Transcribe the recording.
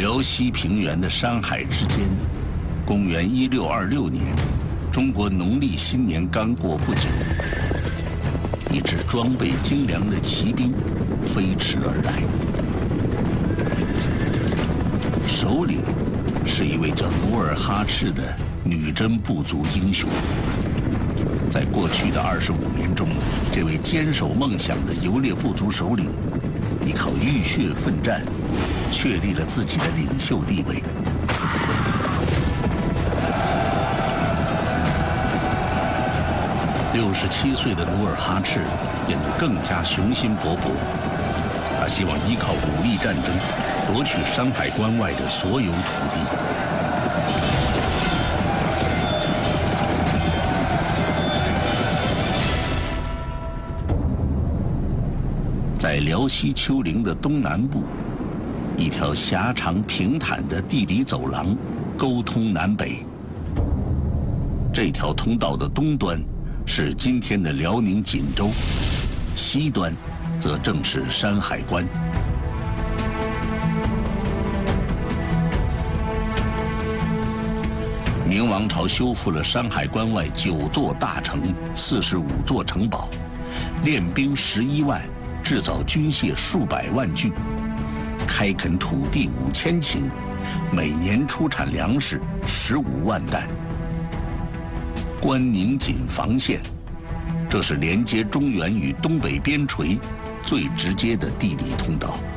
辽西平原的山海之间，公元1626年，中国农历新年刚过不久，一支装备精良的骑兵飞驰而来，首领是一位叫努尔哈赤的女真部族英雄。在过去的25年中，这位坚守梦想的游猎部族首领，依靠浴血奋战，确立了自己的领袖地位。67岁的努尔哈赤变得更加雄心勃勃，他希望依靠武力战争夺取山海关外的所有土地。在辽西丘陵的东南部，一条狭长平坦的地理走廊沟通南北。这条通道的东端是今天的辽宁锦州，西端则正是山海关。明王朝修复了山海关外9座大城、45座城堡，练兵11万，制造军械数百万具，开垦土地5000顷，每年出产粮食15万担。关宁锦防线，这是连接中原与东北边陲最直接的地理通道。